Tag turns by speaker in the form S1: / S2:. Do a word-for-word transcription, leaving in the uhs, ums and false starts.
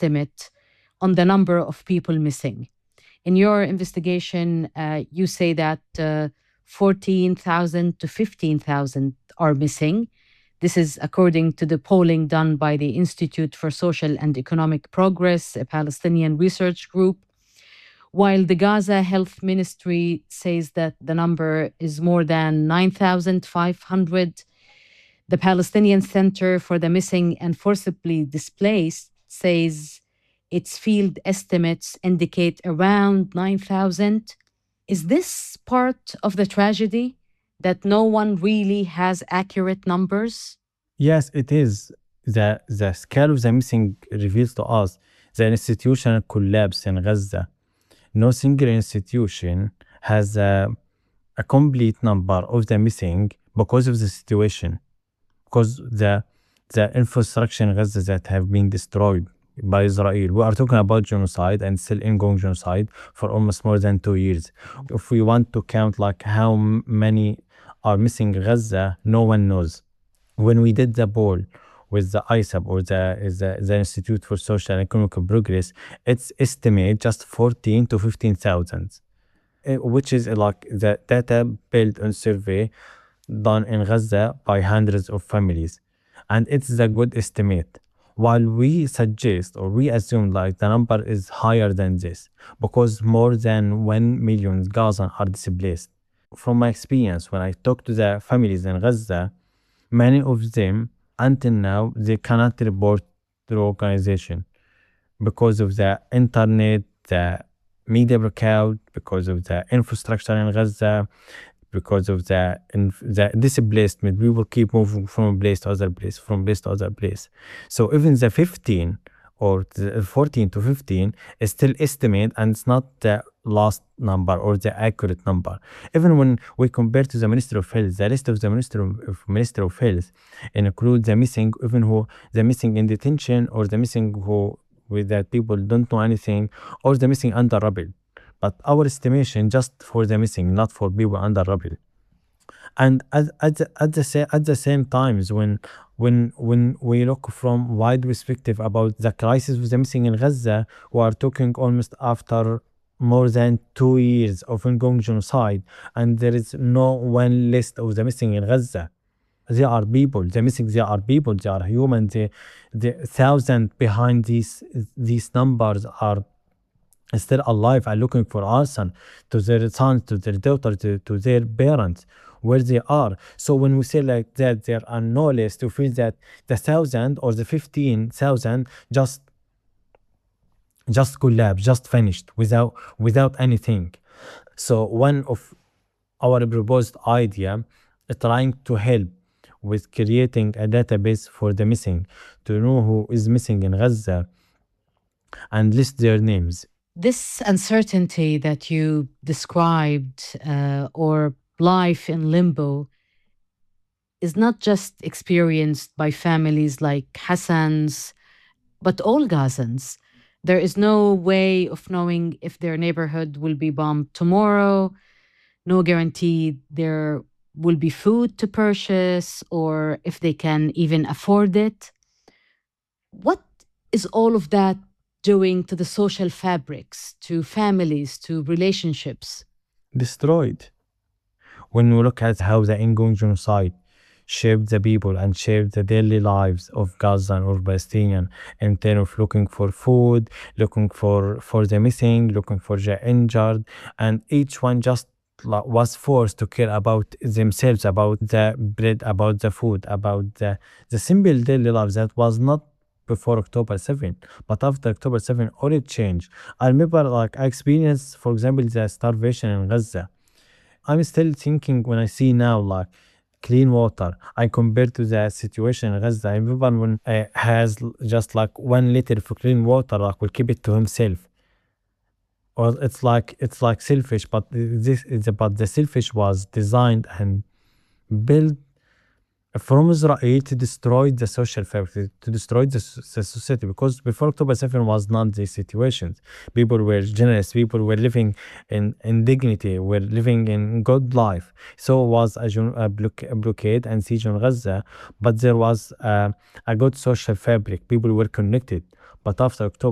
S1: estimate on the number of people missing. In your investigation, uh, you say that uh, fourteen thousand to fifteen thousand are missing. This is according to the polling done by the Institute for Social and Economic Progress, a Palestinian research group, while the Gaza Health Ministry says that the number is more than nine thousand five hundred. The Palestinian Center for the Missing and Forcibly Displaced says its field estimates indicate around nine thousand. Is this part of the tragedy, that no one really has accurate numbers?
S2: Yes, it is. The, the scale of the missing reveals to us the institutional collapse in Gaza. No single institution has a, a complete number of the missing because of the situation, because the the infrastructure in Gaza that have been destroyed by Israel. We are talking about genocide and still ongoing genocide for almost more than two years. If we want to count like how m- many are missing in Gaza, no one knows. When we did the poll with the I S A P or the, the, the Institute for Social and Economic Progress, it's estimate just fourteen to fifteen thousand, eh, which is like the data built on survey done in Gaza by hundreds of families. And it's a good estimate. While we suggest or we assume like the number is higher than this because more than one million Gazans are displaced. From my experience, when I talk to the families in Gaza, many of them until now they cannot report to the organization because of the internet, the media blackout, because of the infrastructure in Gaza, because of the the displacement. We will keep moving from place to other place, from place to other place. So even the fifteen or the fourteen to fifteen is still estimate, and it's not the last number or the accurate number. Even when we compare to the Ministry of Health, the list of the Ministry of Ministry of Health include the missing, even who the missing in detention or the missing who with that people don't know anything, or the missing under rubble. But our estimation just for the missing, not for people under rubble. And at, at, the, at, the, sa- at the same times, when when when we look from wide perspective about the crisis with the missing in Gaza, we are talking almost after more than two years of ongoing genocide, and there is no one list of the missing in Gaza. They are people. The missing, they are people. They are human. They, the thousand behind these these numbers are still alive and looking for answer to their sons, to their daughter, to, to their parents, where they are. So when we say like that, there are no list to feel that the thousand or the fifteen thousand just just collapsed, just finished without without anything. So one of our proposed idea is trying to help with creating a database for the missing, to know who is missing in Gaza and list their names.
S1: This uncertainty that you described, uh, or life in limbo, is not just experienced by families like Hassan's, but all Gazans. There is no way of knowing if their neighborhood will be bombed tomorrow, no guarantee there will be food to purchase, or if they can even afford it. What is all of that doing to the social fabrics, to families, to relationships?
S2: Destroyed. When we look at how the ongoing genocide shaped the people and shaped the daily lives of Gazan or Palestinian in terms of looking for food, looking for, for the missing, looking for the injured, and each one just was forced to care about themselves, about the bread, about the food, about the, the simple daily lives that was not before October seventh, but after October seventh, all it changed. I remember, like, I experienced, for example, the starvation in Gaza. I'm still thinking when I see now, like, clean water, I compare to the situation in Gaza. I remember when uh, has just like one liter of clean water, like, will keep it to himself. Or it's like it's like selfish, but this is but the selfish was designed and built from Israel to destroy the social fabric, to destroy the, the society, because before October seventh was not these situations. People were generous, people were living in, in dignity, were living in good life. So it was a, a, block, a blockade and siege on Gaza, but there was a, a good social fabric. People were connected. But after October